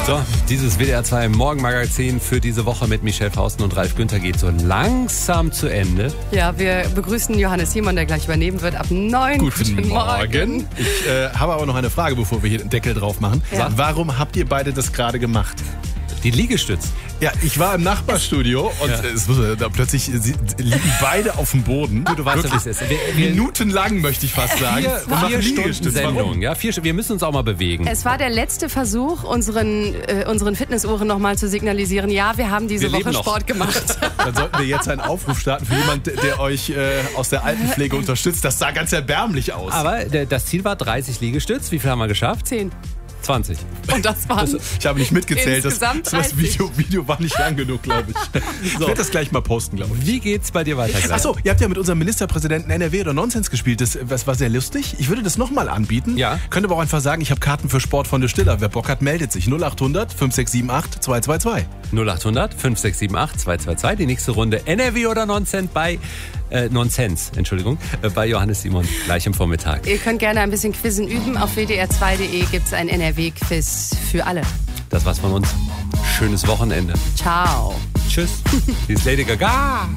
So, dieses WDR 2 Morgenmagazin für diese Woche mit Michelle Fausten und Ralf Günther geht so langsam zu Ende. Ja, wir begrüßen Johannes Simon, der gleich übernehmen wird ab 9. Guten Morgen. Ich habe aber noch eine Frage, bevor wir hier den Deckel drauf machen. Ja. Warum habt ihr beide das gerade gemacht? Die Liegestütz. Ja, ich war im Nachbarstudio und es muss, da plötzlich liegen beide auf dem Boden. Du weißt, wie es ist. Minutenlang, möchte ich fast sagen. Vier Stunden Sendung. Ja, wir müssen uns auch mal bewegen. Es war der letzte Versuch, unseren Fitnessuhren nochmal zu signalisieren, ja, wir haben diese Woche Sport gemacht. Dann sollten wir jetzt einen Aufruf starten für jemanden, der euch aus der Altenpflege unterstützt. Das sah ganz erbärmlich aus. Aber das Ziel war 30 Liegestütz. Wie viel haben wir geschafft? 10. 20. Und das waren ich habe nicht mitgezählt. Das insgesamt Video war nicht lang genug, glaube ich. Ich werde das gleich mal posten, glaube ich. Wie geht's bei dir weiter? Achso, ihr habt ja mit unserem Ministerpräsidenten NRW oder Nonsens gespielt. Das war sehr lustig. Ich würde das nochmal anbieten. Ja. Könnt aber auch einfach sagen, ich habe Karten für Sportfreunde Stiller. Wer Bock hat, meldet sich. 0800 5678 222. 0800 5678 222. Die nächste Runde NRW oder Nonsens bei bei Johannes Simon gleich am Vormittag. Ihr könnt gerne ein bisschen Quizzen üben. Auf wdr2.de gibt es ein NRW-Quiz für alle. Das war's von uns. Schönes Wochenende. Ciao. Tschüss. Hier ist Lady Gaga.